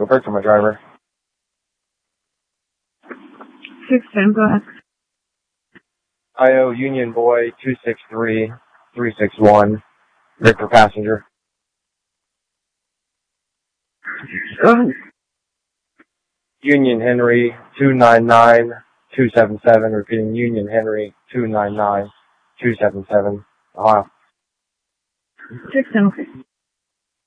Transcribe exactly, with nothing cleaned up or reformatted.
Go back to my driver. six ten, go ahead. I O Union Boy two six three three six one. Victor passenger. Go ahead. Union Henry two nine nine two seven seven. Repeating, Union Henry two nine nine two seven seven. Ohio. six ten, okay.